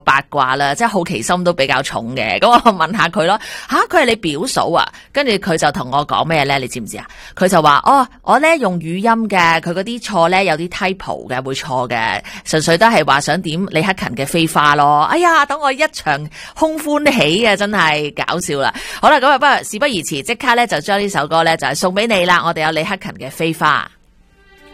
八卦啦，即係好奇心都比較重嘅，咁我問下佢咯，佢係你表嫂啊？跟住佢就同我講咩咧？你知唔知啊？佢就話我咧用語音嘅，佢嗰啲錯咧有啲 typo 嘅，會錯嘅，純粹都係話想點李克勤嘅飛花咯。哎呀，等我一場空歡喜啊，真係搞笑啦！好啦，咁啊，不如事不宜遲，即刻咧就將呢首歌咧就係送俾你啦。我哋有李克勤嘅飛花。